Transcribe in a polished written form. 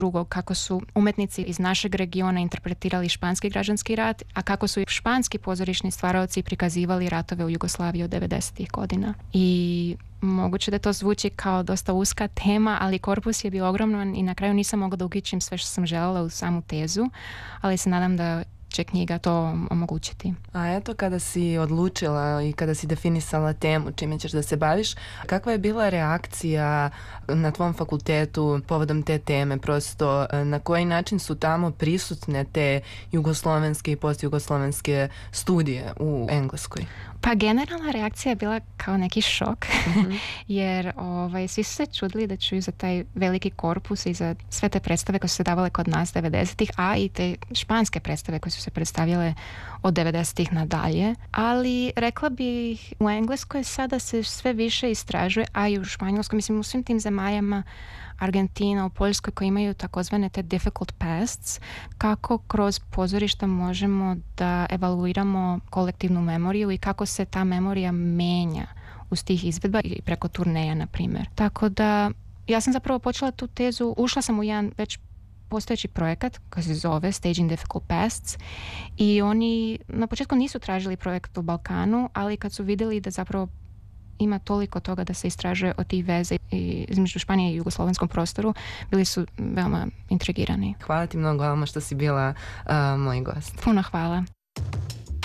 Drugo, kako su umetnici iz našeg regiona interpretirali španski građanski rat, a kako su i španski pozorišni stvaraoci prikazivali ratove u Jugoslaviji od 90. godina. I moguće da to zvuči kao dosta uska tema, ali korpus je bio ogroman i na kraju nisam mogla da uključim sve što sam željela u samu tezu, ali se nadam da će knjiga to omogućiti. A eto, kada si odlučila i kada si definisala temu čime ćeš da se baviš, kakva je bila reakcija na tvom fakultetu povodom te teme? Prosto, na koji način su tamo prisutne te jugoslovenske i postjugoslovenske studije u Engleskoj? Pa generalna reakcija je bila kao neki šok, jer svi su se čudili da čuju za taj veliki korpus i za sve te predstave koje su se davale kod nas 90-ih, a i te španske predstave koje su se predstavljale od 90-ih nadalje. Ali rekla bih, u Engleskoj sada se sve više istražuje, a i u Španjolskoj, mislim u svim tim zemaljama, Argentina, u Poljskoj, koji imaju takozvane te difficult pasts, kako kroz pozorišta možemo da evaluiramo kolektivnu memoriju i kako se ta memorija menja uz tih izvedba i preko turneja, na primjer. Tako da, ja sam zapravo počela tu tezu, ušla sam u jedan već postojeći projekat koji se zove Staging Difficult Pasts i oni na početku nisu tražili projekt u Balkanu, ali kad su vidjeli da zapravo ima toliko toga da se istražuje o tih veze između Španije i jugoslovenskom prostoru, bili su veoma intrigirani. Hvala ti mnogo, Alma, što si bila moj gost. Puno hvala.